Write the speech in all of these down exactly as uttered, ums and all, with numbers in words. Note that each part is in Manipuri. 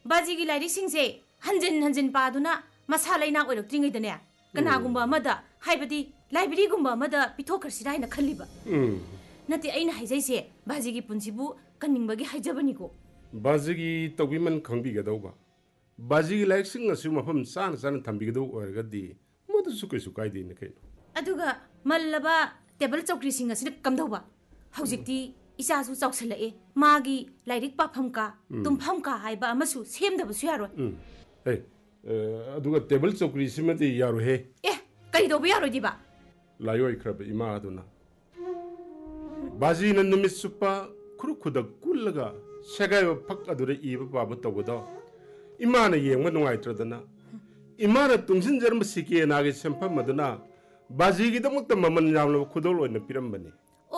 바지기 라이릭싱세 한진 한진 빠두나 마사 라이나 오이럭트링이더네 그나군바 아마다 하이바디 라이브리군바 아마다 비토커시라 하이나 칼리바 음 나티 아이나 하이자이세 바지기 분지부 간닝바기 하이자바니고 바지기 떡비만 강비게다우바 바지기 라이릭싱 아수 마팜 싸나 싸나 탐비게다우 오이가디 모두수 그이수 가이디네 케노 아두가 말라바 테이블 चौकरीसिंग असिद कमदौबा हौजिक्ति इसासु चौसलए मागी लाइरिक पाफमका तुम्फमका हाइबा अमसु सेमदबसु यारो 음 에이 अदुगा टेबल चौकरी सिमदि यारो हे ए करिदोबा यारोदिबा लायोय खरब इमा अदुना बाजी न नुमित सुपा खुरुखुद कुलगा सेगाय फक अदुरे इबा बाबा तबदो इमा न येंग नुंगाइत्रदना इमा न तुंगसिन जरम सिके नागे सेंफम मदना बाजी की दमक ममन यामलो खुदोल ओइना पिरमबनी ओ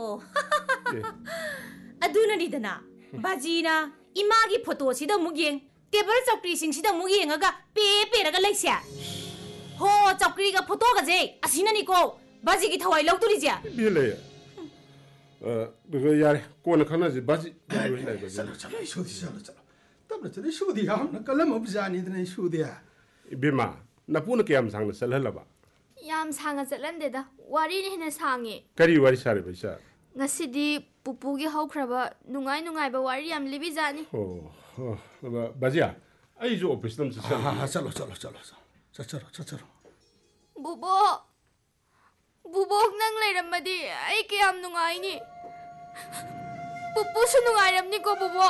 अदुना निदना बाजीना इमागी फोटो सिदा मुगियें टेबल चौकरी सिंग सिदा मुगियेंगा पे पेरगा लैसे हो चौकरी का फोटो गजे असिनानिको बाजीगी थवाई लौतुरिजे बिले अ बगो यार कोन खनाजे बाजी चलो चलो सुदी चलो चलो तबले चले सुदी हम कलम अब जानी दने सुदिया बिमा नपुन केम सांग सलहलबा याम सांगा चलंदेदा वारी ने हेना सांगे करी वारी सारे बैसा ngасidi pupugi haukraba nungai nungai ba wari yam libi jani हो बाजिया आई जो ऑफिस तम चल हाँ चलो चलो चलो चलो चलो चलो बुबो बुबोक नंग लेरमदी आई के याम nungai ni pupu su nungai ramni ko bubo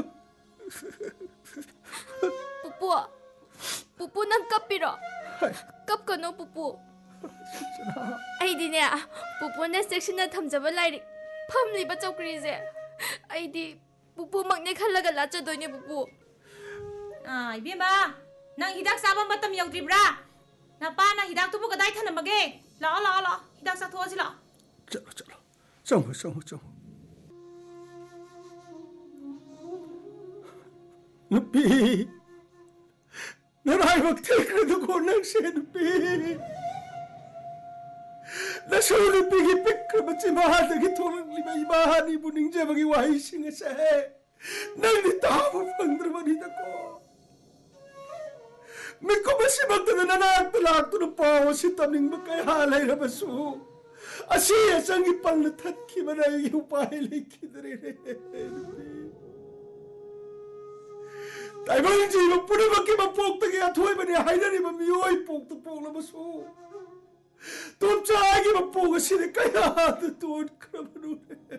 pupu pupu nang kapiro kap kano pupu ai di ne pupu na section na thamjaba lairi family ba chokri je ai di pupu makne khalaga la chadoine pupu ah ibema nang hidak saba matam yaudribra na pa na hidak tubu kadai thanamage la la la hidak sa thosi la चलो चलो चलो चलो चलो नुपी नराय वक्त करेदो कोनंग से नुपी नशो नुपी की पिक्र बच्चे महाद की थोलंग लिबा इबाहानी बुनिंग जेबगी वाही सिंग से नंग नि ताव फंद्र बनी तको मिको बसी वक्त ननाक तलाक तुनु पाव सितमिंग बकय हाल है रबसु असी असंगी पल थत की बनाई उपाय लेखी दरे रे ताइबन जी ब पुने बके ब पोक तके अथोय बने हाइदरी ब मियोय पोक त पोक ल बसु तुम चागे ब पोक सिने कया त तोड खरबनु